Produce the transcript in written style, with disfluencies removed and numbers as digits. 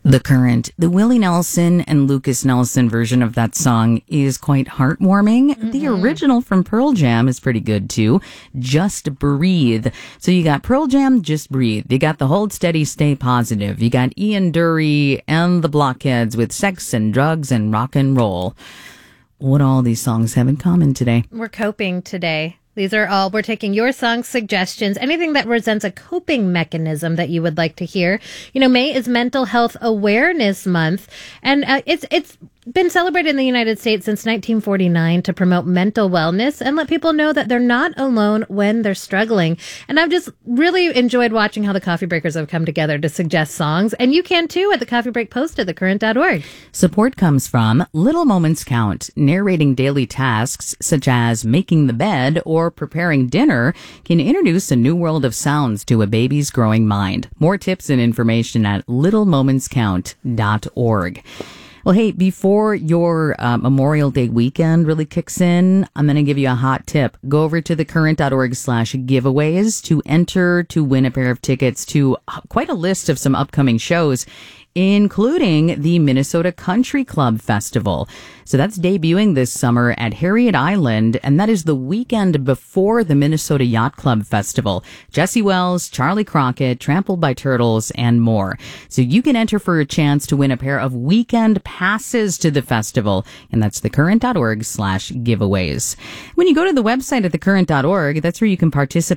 The Current, the Willie Nelson and Lucas Nelson version of that song is quite heartwarming. The original from Pearl Jam is pretty good too. Just Breathe. So you got Pearl Jam, Just Breathe. You got the Hold Steady, Stay Positive. You got Ian Dury and the Blockheads with Sex and Drugs and Rock and Roll. What all these songs have in common today? We're coping today. These are all, we're taking your song suggestions, anything that presents a coping mechanism that you would like to hear. You know, May is Mental Health Awareness Month, and it's been celebrated in the United States since 1949 to promote mental wellness and let people know that they're not alone when they're struggling. And I've just really enjoyed watching how the Coffee Breakers have come together to suggest songs, and you can too at the Coffee Break post at thecurrent.org. Support comes from Little Moments Count. Narrating daily tasks such as making the bed or preparing dinner can introduce a new world of sounds to a baby's growing mind. More tips and information at littlemomentscount.org. Well, hey, before your Memorial Day weekend really kicks in, I'm going to give you a hot tip. Go over to thecurrent.org/giveaways to enter to win a pair of tickets to quite a list of some upcoming shows, including the Minnesota Country Club Festival. So that's debuting this summer at Harriet Island, and that is the weekend before the Minnesota Yacht Club Festival. Jesse Wells, Charlie Crockett, Trampled by Turtles, and more. So you can enter for a chance to win a pair of weekend passes to the festival, and that's thecurrent.org/giveaways. When you go to the website at thecurrent.org, that's where you can participate